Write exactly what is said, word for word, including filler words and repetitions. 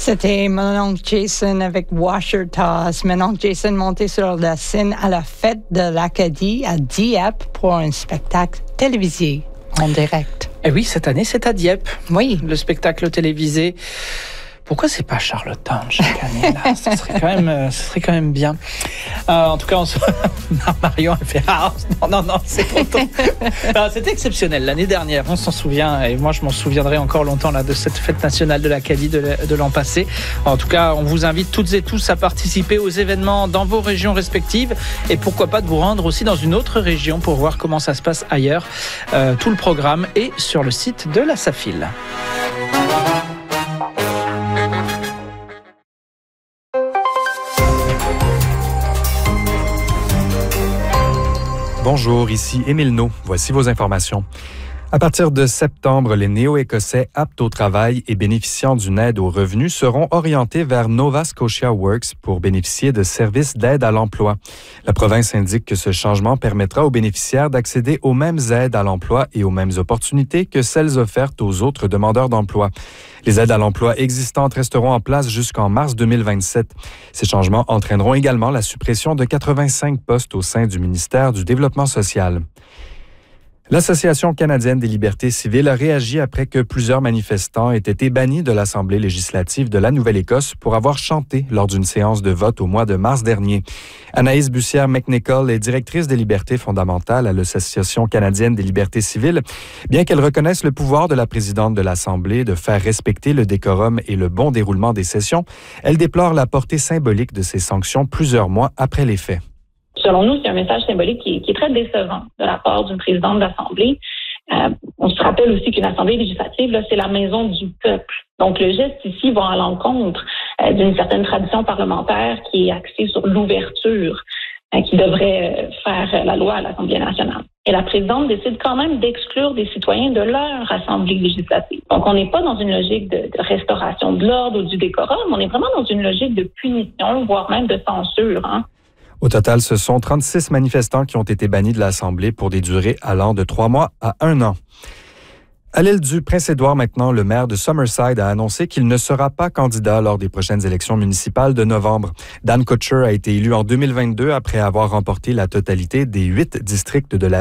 C'était mon oncle Jason avec Washer Toss. Mon oncle Jason monté sur la scène à la fête de l'Acadie à Dieppe pour un spectacle télévisé en direct. Et oui, cette année, c'est à Dieppe. Oui. Le spectacle télévisé. Pourquoi c'est pas Charlottetown chaque année là? Ça serait quand même, euh, ça serait quand même bien. Euh, en tout cas, on se... Marion elle fait ah, non non non, c'est trop tôt. Alors, c'était exceptionnel l'année dernière, on s'en souvient et moi je m'en souviendrai encore longtemps là de cette fête nationale de l'Acadie de, de l'an passé. En tout cas, on vous invite toutes et tous à participer aux événements dans vos régions respectives et pourquoi pas de vous rendre aussi dans une autre région pour voir comment ça se passe ailleurs. Euh, tout le programme est sur le site de la SAFIL. Bonjour, ici Émile No. Voici vos informations. À partir de septembre, les Néo-Écossais aptes au travail et bénéficiant d'une aide aux revenus seront orientés vers Nova Scotia Works pour bénéficier de services d'aide à l'emploi. La province indique que ce changement permettra aux bénéficiaires d'accéder aux mêmes aides à l'emploi et aux mêmes opportunités que celles offertes aux autres demandeurs d'emploi. Les aides à l'emploi existantes resteront en place jusqu'en mars deux mille vingt-sept. Ces changements entraîneront également la suppression de quatre-vingt-cinq postes au sein du ministère du Développement social. L'Association canadienne des libertés civiles a réagi après que plusieurs manifestants aient été bannis de l'Assemblée législative de la Nouvelle-Écosse pour avoir chanté lors d'une séance de vote au mois de mars dernier. Anaïs Bussière-McNichol est directrice des libertés fondamentales à l'Association canadienne des libertés civiles. Bien qu'elle reconnaisse le pouvoir de la présidente de l'Assemblée de faire respecter le décorum et le bon déroulement des sessions, elle déplore la portée symbolique de ces sanctions plusieurs mois après les faits. Selon nous, c'est un message symbolique qui est, qui est très décevant de la part d'une présidente de l'Assemblée. Euh, on se rappelle aussi qu'une Assemblée législative, là, c'est la maison du peuple. Donc, le geste ici va à l'encontre euh, d'une certaine tradition parlementaire qui est axée sur l'ouverture, euh, qui devrait euh, faire la loi à l'Assemblée nationale. Et la présidente décide quand même d'exclure des citoyens de leur Assemblée législative. Donc, on n'est pas dans une logique de, de restauration de l'ordre ou du décorum, on est vraiment dans une logique de punition, voire même de censure, hein. Au total, ce sont trente-six manifestants qui ont été bannis de l'Assemblée pour des durées allant de trois mois à un an. À l'île du Prince-Édouard maintenant, le maire de Summerside a annoncé qu'il ne sera pas candidat lors des prochaines élections municipales de novembre. Dan Kutcher a été élu en deux mille vingt-deux après avoir remporté la totalité des huit districts de la